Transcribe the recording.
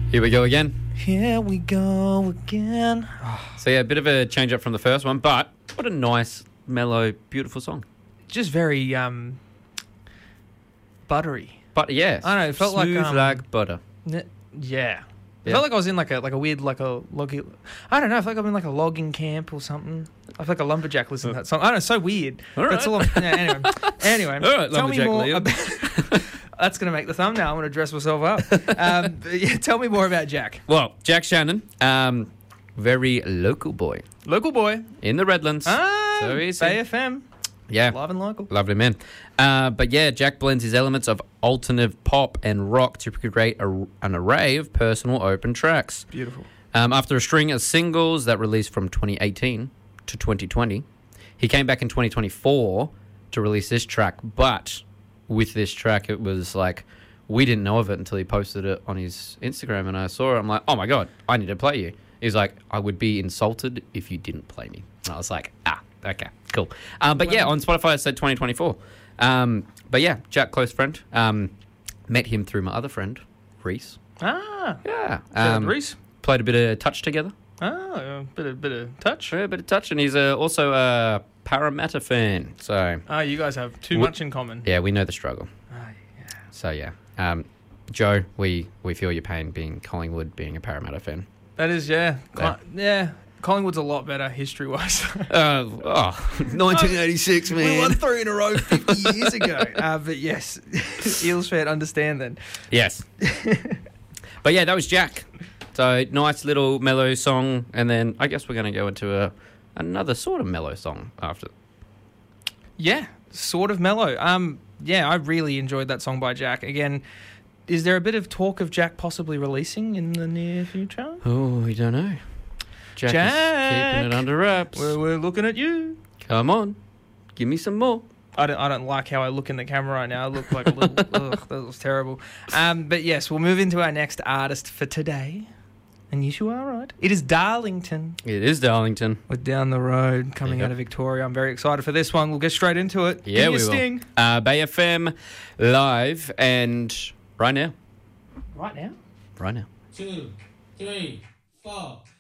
Here we go again. Here we go again. So yeah, a bit of a change up from the first one, but what a nice, mellow, beautiful song. Just very buttery. But yes, I don't know, it felt smooth like butter. Yeah. I felt like I was in like a weird logging. I don't know. I feel like I'm in like a logging camp or something. I feel like a lumberjack listening to that song. I don't know. It's so weird. All right. That's all. Anyway. All right, tell me lumberjack more Liam. about. That's going to make the thumbnail. I'm going to dress myself up. Tell me more about Jack. Well, Jack Shannon, very local boy Local boy. in the Redlands. So easy. Bay FM. Yeah. Live and local. Lovely man. But yeah, Jack blends his elements of alternative pop and rock to create an array of personal open tracks. Beautiful. After a string of singles that released from 2018 to 2020, he came back in 2024 to release this track. But with this track, it was like, we didn't know of it until he posted it on his Instagram, and I saw it. I'm like, oh my God, I need to play you. He's like, I would be insulted if you didn't play me. And I was like, okay, cool. But yeah, on Spotify it said 2024. But yeah, Jack, close friend. Met him through my other friend, Reese. Yeah. Reese. Played a bit of touch together. A bit of touch. Yeah, a bit of touch. And he's also a Parramatta fan. So You guys have too much in common. yeah, we know the struggle. Yeah. So yeah. Joe, we feel your pain being Collingwood, being a Parramatta fan. That is, yeah. Yeah. Collingwood's a lot better history-wise. 1986, man. We won 3 in a row 50 years ago. But yes, Eels fan, understand then. Yes. But yeah, that was Jack. So nice little mellow song, and then I guess we're going to go into another sort of mellow song after. Yeah, sort of mellow. I really enjoyed that song by Jack. Again, is there a bit of talk of Jack possibly releasing in the near future? Oh, we don't know. Jack is keeping it under wraps. We're looking at you. Come on, give me some more. I don't like how I look in the camera right now. I look like a little. Ugh, that was terrible. But yes, we'll move into our next artist for today. And yes, you are right. It is Darlington. It is Darlington. We're down the road, coming out of Victoria. I'm very excited for this one. We'll get straight into it. Yeah, Give me we a will. sting. Bay FM live, and right now. Right now? Right now. 2, 3, 4.